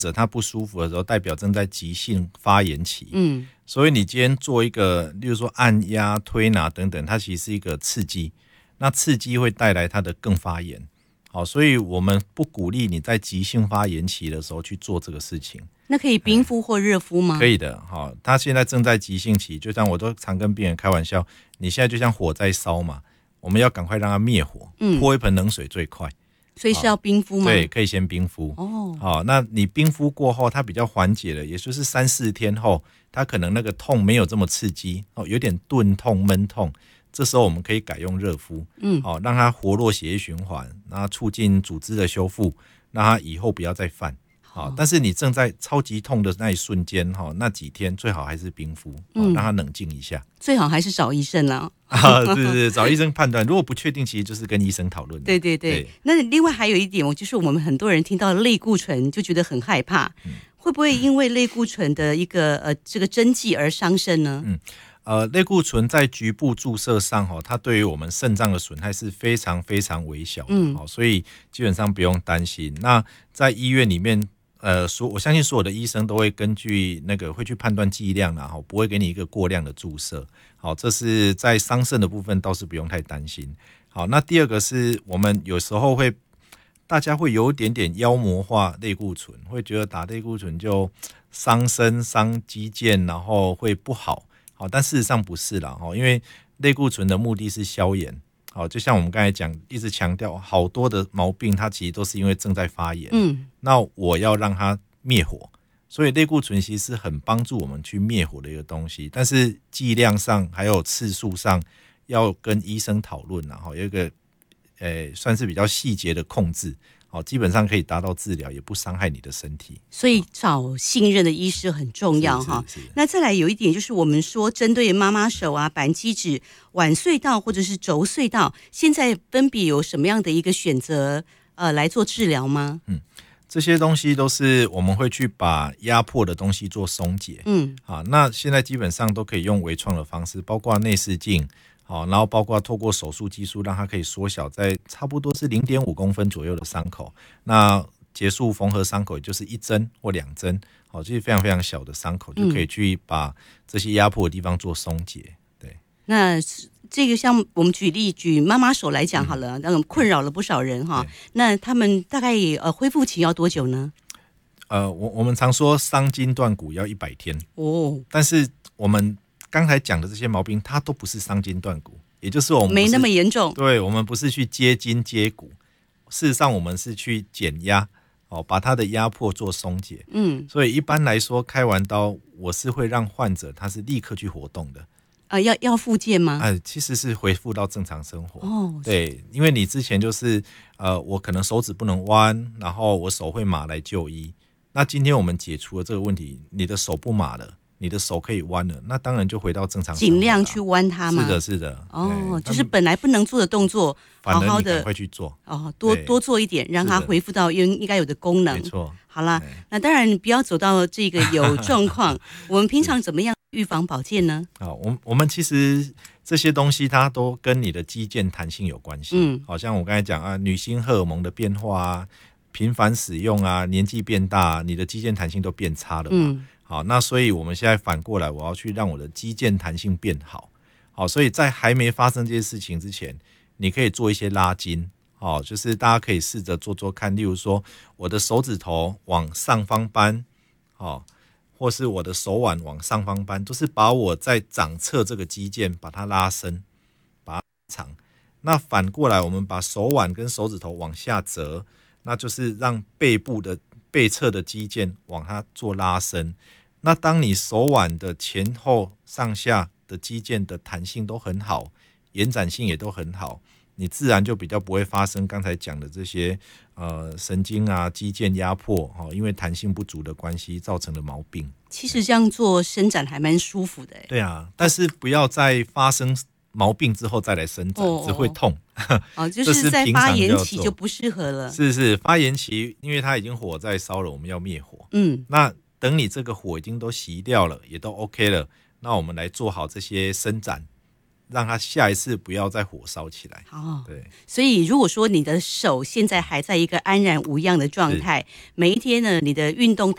者他不舒服的时候，代表正在急性发炎期。所以你今天做一个，例如说按压、推拿等等，它其实是一个刺激，那刺激会带来它的更发炎。好，所以我们不鼓励你在急性发炎期的时候去做这个事情。 那可以冰敷或热敷吗？ 可以的。好，他现在正在急性期，就像我都常跟病人开玩笑，你现在就像火在烧嘛，我们要赶快让它灭火，泼一盆冷水最快。 所以是要冰敷吗？ 对，可以先冰敷。好，那你冰敷过后，它比较缓解了，也就是3-4天后，它可能那个痛没有这么刺激，有点钝痛、闷痛，这时候我们可以改用热敷，让它活络血液循环，让它促进组织的修复，让它以后不要再犯。但是你正在超级痛的那一瞬间，那几天最好还是冰敷，让它冷静一下。 最好还是找医生啦。 是找医生判断。如果不确定，其实就是跟医生讨论。 对。那另外还有一点，就是我们很多人听到类固醇就觉得很害怕，会不会因为类固醇的一个这个针剂而伤肾呢？ 类固醇在局部注射上，它对于我们肾脏的损害是非常非常微小的，所以基本上不用担心。那在医院里面，我相信所有的医生都会根据那个会去判断剂量啦，不会给你一个过量的注射。好，这是在伤肾的部分倒是不用太担心。好，那第二个是我们有时候大家会有一点点妖魔化类固醇，会觉得打类固醇就伤身伤肌腱，然后会不好。好，但事实上不是啦，因为类固醇的目的是消炎。好，就像我们刚才讲，一直强调好多的毛病它其实都是因为正在发炎。那我要让它灭火，所以类固醇其实是很帮助我们去灭火的一个东西，但是剂量上还有次数上要跟医生讨论，然后有一个算是比较细节的控制。基本上可以达到治疗，也不伤害你的身体。 所以找信任的医师很重要哈。那再来有一点就是我们说针对妈妈手啊、扳机指、腕隧道或者是轴隧道，现在分别有什么样的一个选择来做治疗吗？ 这些东西都是我们会去把压迫的东西做松解。那现在基本上都可以用微创的方式，包括内视镜。然后包括透过手术技术让它可以缩小在差不多是 0.5 公分左右的伤口，那结束缝合伤口也就是1针或2针，就是非常非常小的伤口，就可以去把这些压迫的地方做松解。对， 那这个像我们举妈妈手来讲好了，那种困扰了不少人哈。那他们大概恢复期要多久呢？ 我们常说伤筋断骨要100天但是我们刚才讲的这些毛病，它都不是伤筋断骨，也就是我们没那么严重。 对，我们不是去接筋接骨，事实上我们是去减压，把它的压迫做松解。所以一般来说，开完刀我是会让患者他是立刻去活动的。 要复健吗？ 其实是恢复到正常生活。对，因为你之前就是我可能手指不能弯，然后我手会麻来就医。那今天我们解除了这个问题，你的手不麻了。你的手可以弯了，那当然就回到正常生活了。 尽量去弯它嘛。 是的。 就是本来不能做的动作，好好的赶快去做。 多做一点，让它恢复到应该有的功能。 没错。 好啦，那当然不要走到这个有状况。我们平常怎么样预防保健呢？ 我们其实这些东西它都跟你的肌腱弹性有关系。好像我刚才讲女性荷尔蒙的变化频繁使用年纪变大，你的肌腱弹性都变差了嘛。好，那所以我们现在反过来，我要去让我的肌腱弹性变好。好，所以在还没发生这些事情之前，你可以做一些拉筋。就是大家可以试着做看，例如说我的手指头往上方扳，或是我的手腕往上方扳，都是把我在掌侧这个肌腱把它拉伸，把它拉长。那反过来，我们把手腕跟手指头往下折，那就是让背侧的肌腱往它做拉伸。那当你手腕的前后上下的肌腱的弹性都很好，延展性也都很好，你自然就比较不会发生刚才讲的这些神经肌腱压迫，因为弹性不足的关系造成的毛病。 其实这样做伸展还蛮舒服的。 对啊，但是不要在发生毛病之后再来伸展，只会痛。 就是在发炎期就不适合了。 是发炎期，因为它已经火在烧了，我们要灭火。那等你这个火已经都熄掉了，也都 OK 了，那我们来做好这些伸展，让它下一次不要再火烧起来。对。 所以如果说你的手现在还在一个安然无恙的状态，每一天呢，你的运动